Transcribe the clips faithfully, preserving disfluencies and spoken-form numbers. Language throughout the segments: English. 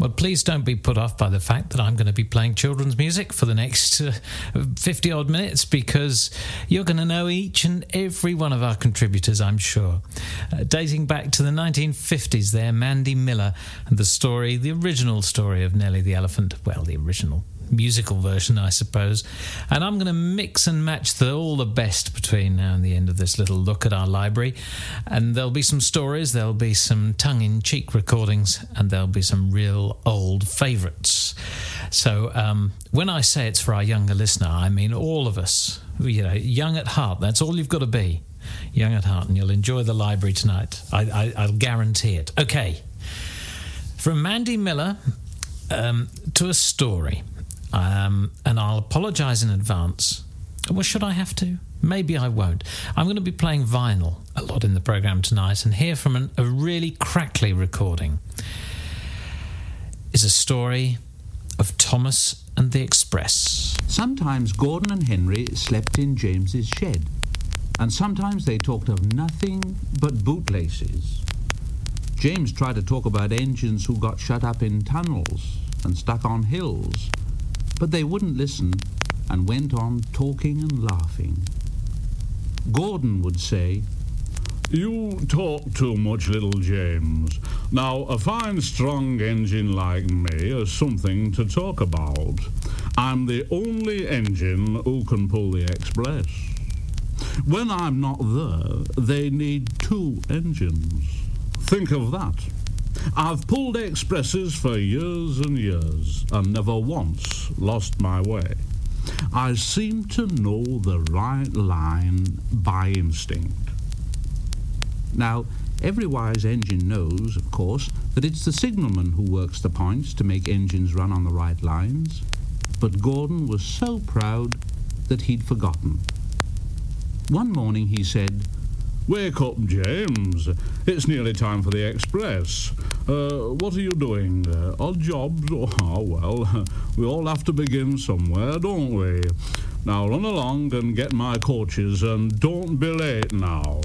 Well, please don't be put off by the fact that I'm going to be playing children's music for the next uh, fifty-odd minutes, because you're going to know each and every one of our contributors, I'm sure. Uh, dating back to the nineteen fifties there, Mandy Miller and the story, the original story of Nellie the Elephant. Well, the original musical version, I suppose. And I'm going to mix and match the, all the best between now and the end of this little look at our library. And there'll be some stories, there'll be some tongue-in-cheek recordings, and there'll be some real old favourites. So um, when I say it's for our younger listener, I mean all of us. You know, young at heart, that's all you've got to be. Young at heart, and you'll enjoy the library tonight. I, I, I'll guarantee it. Okay. From Mandy Miller um, to a story. Um, and I'll apologise in advance. Well, should I have to? Maybe I won't. I'm going to be playing vinyl a lot in the programme tonight, and hear from an, a really crackly recording is a story of Thomas and the Express. Sometimes Gordon and Henry slept in James's shed, and sometimes they talked of nothing but bootlaces. James tried to talk about engines who got shut up in tunnels and stuck on hills, but they wouldn't listen and went on talking and laughing. Gordon would say, "You talk too much, little James. Now, a fine, strong engine like me is something to talk about. I'm the only engine who can pull the Express. When I'm not there, they need two engines. Think of that. I've pulled expresses for years and years and never once lost my way. I seem to know the right line by instinct." Now, every wise engine knows, of course, that it's the signalman who works the points to make engines run on the right lines, but Gordon was so proud that he'd forgotten. One morning he said, "Wake up, James. It's nearly time for the Express. Uh, what are you doing? Uh, odd jobs? Oh, well, we all have to begin somewhere, don't we? Now run along and get my coaches, and don't be late now."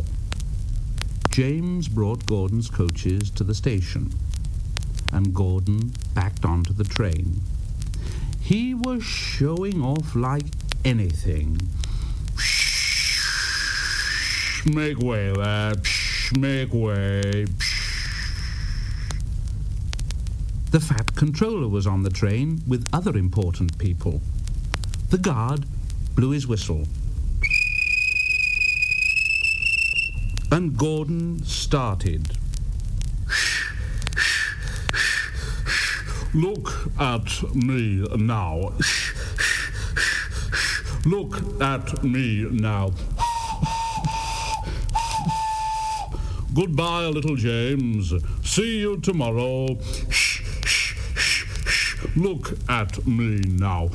James brought Gordon's coaches to the station, and Gordon backed onto the train. He was showing off like anything. "Make way there. Psh, make way. Psh." The Fat Controller was on the train with other important people. The guard blew his whistle, and Gordon started. "Look at me now. Look at me now. Goodbye, little James. See you tomorrow. Look at me now."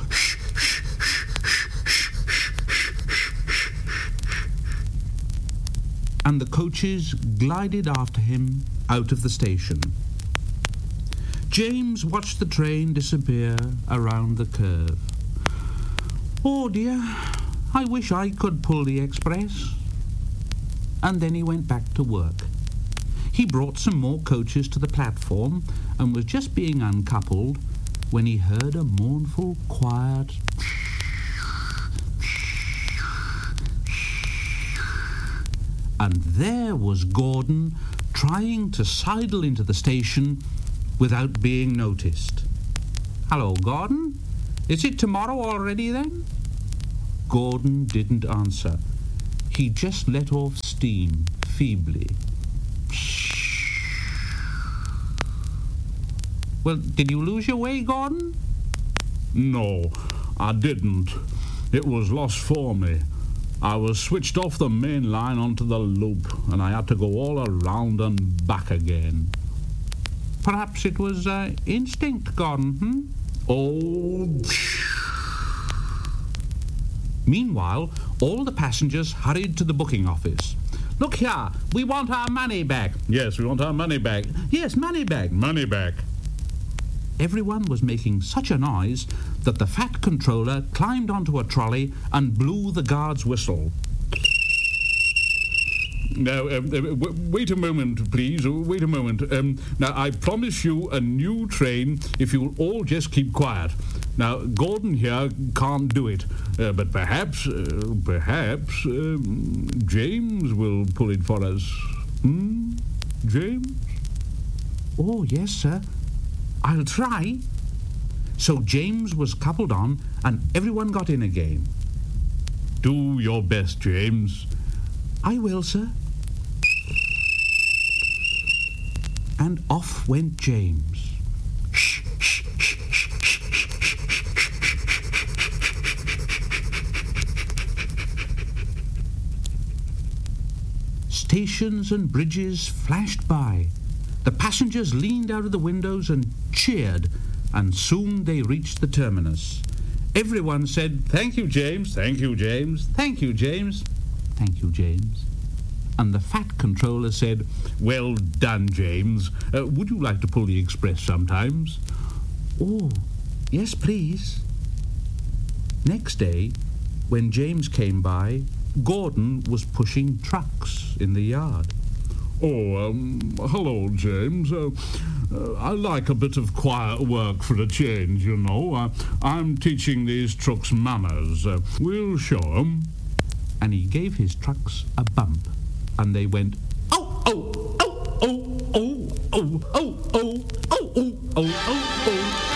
And the coaches glided after him out of the station. James watched the train disappear around the curve. "Oh dear, I wish I could pull the Express." And then he went back to work. He brought some more coaches to the platform and was just being uncoupled when he heard a mournful, quiet and there was Gordon trying to sidle into the station without being noticed. "Hello, Gordon. Is it tomorrow already, then?" Gordon didn't answer. He just let off steam feebly. "Well, did you lose your way, Gordon?" "No, I didn't. It was lost for me. I was switched off the main line onto the loop, and I had to go all around and back again." "Perhaps it was uh, instinct, Gordon, hmm?" "Oh..." Meanwhile, all the passengers hurried to the booking office. "Look here, we want our money back." "Yes, we want our money back." "Yes, money back." "Money back." Everyone was making such a noise that the Fat Controller climbed onto a trolley and blew the guard's whistle. now, um, uh, w- wait a moment, please. Wait a moment. Um, now, I promise you a new train if you'll all just keep quiet. Now, Gordon here can't do it, uh, but perhaps, uh, perhaps um, James will pull it for us. Hmm? James? Oh, yes, sir. I'll try. So James was coupled on, and everyone got in again. Do your best, James. I will, sir. And off went James. Shh, shh, shh, shh, shh, shh, shh, Stations and bridges flashed by. The passengers leaned out of the windows and cheered, and soon they reached the terminus. Everyone said, "Thank you, James. Thank you, James. Thank you, James. Thank you, James." And the fat controller said, "Well done, James. Uh, would you like to pull the express sometimes?" "Oh, yes, please." Next day, when James came by, Gordon was pushing trucks in the yard. Oh, um, hello, James. Uh, uh, I like a bit of quiet work for a change, you know. Uh, I'm teaching these trucks manners. Uh, we'll show 'em. And he gave his trucks a bump, and they went, oh, oh, oh, oh, oh, oh, oh, oh, oh, oh, oh, oh, oh.